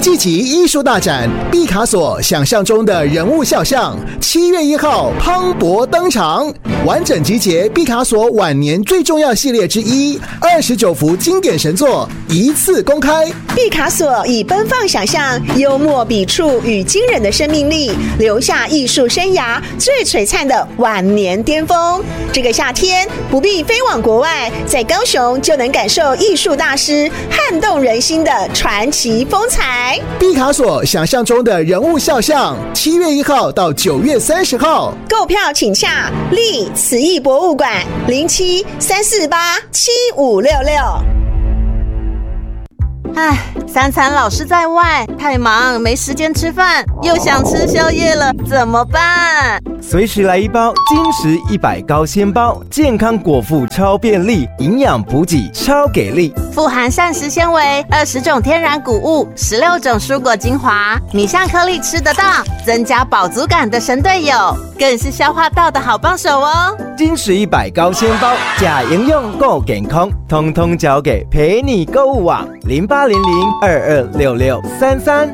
际级艺术大展毕卡索想象中的人物肖像7月1号磅礴登场，完整集结毕卡索晚年最重要系列之一29幅经典神作一次公开。 毕卡索以奔放想象、幽默笔触与惊人的生命力，留下艺术生涯最璀璨的晚年巅峰。这个夏天不必飞往国外，在高雄就能感受艺术大师撼动人心的传奇风采。 毕卡索想象中的人物肖像7月1号到9月30号， 购票请洽立慈艺博物馆07-348-7566。 唉，三餐老是在外，太忙没时间吃饭，又想吃宵夜了，怎么办？ 随时来一包金石100高纤包，健康果腹超便利，营养补给超给力， 富含膳食纤维、20种天然谷物、16种蔬果精华，米香颗粒吃得到，增加饱足感的神队友，更是消化道的好帮手哦。 金石100高纤包，假营养够健康，通通交给陪你购物网0800226633。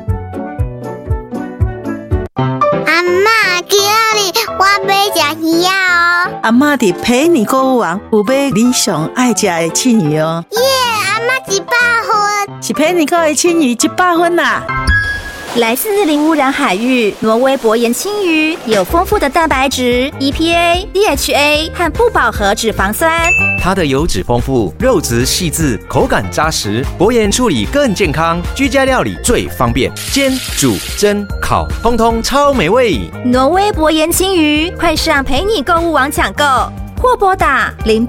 阿嬷，今日我要吃鱼哦。 阿嬷伫陪你购物网有买你上爱吃的青鱼哦。 耶，阿嬷100分， 是陪你购的青鱼100分啦。 来自零污染海域，挪威薄盐青鱼有丰富的蛋白质、EPA、DHA 和不饱和脂肪酸。 它的油脂丰富，肉质细致，口感扎实，薄盐处理更健康，居家料理最方便，煎、煮、蒸、烤，通通超美味。 挪威薄盐青鱼，快上陪你购物网抢购，或拨打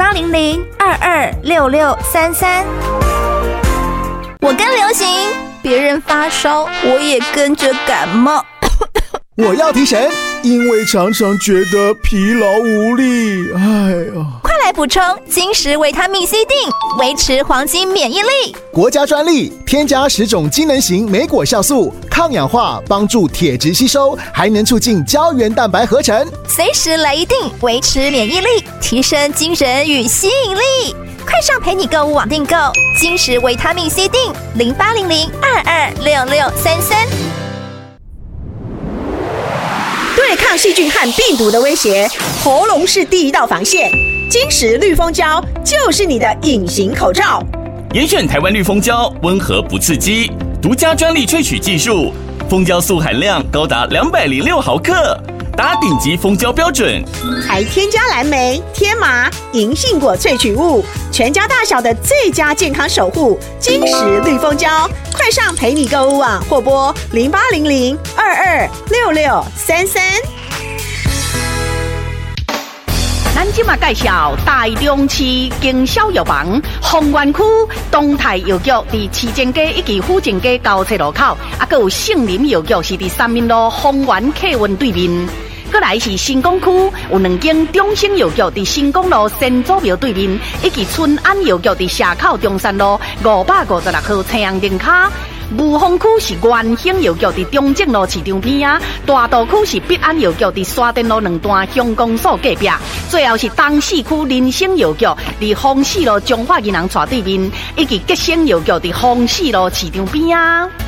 0800226633。我更流行。别人发烧，我也跟着感冒。 我要提神，因为常常觉得疲劳无力。 快来补充金石维他命 C 锭，维持黄金免疫力。 国家专利，添加10种机能型莓果酵素，抗氧化，帮助铁质吸收，还能促进胶原蛋白合成。 随时来一锭，维持免疫力，提升精神与吸引力。快上陪你购物网订购金石维他命 C 锭，0800226633。 对抗细菌和病毒的威胁，喉咙是第一道防线。金石绿蜂胶就是你的隐形口罩。 严选台湾绿蜂胶，温和不刺激，独家专利萃取技术，蜂胶素含量高达206毫克。达顶级蜂胶标准， 还添加蓝莓、天麻、银杏果萃取物，全家大小的最佳健康守护。金石绿蜂胶，快上陪你购物网或拨0800226633。 咱今嘛介绍台中市经销药房丰原区东泰药局，伫市政街以及府政街交叉路口，还有杏林药局是伫3民路丰原客运对面。过来是新港区有2间中生药局伫新港路先祖庙对面，以及春安药局伫社口中山路556号青阳灯卡。雾峰区是元兴药局伫中正路市场边啊，大道区是必安药局伫沙田路2段乡公所隔壁，最后是东市区林生药局伫丰市路中华银行斜对面，以及吉生药局伫丰市路市场边啊。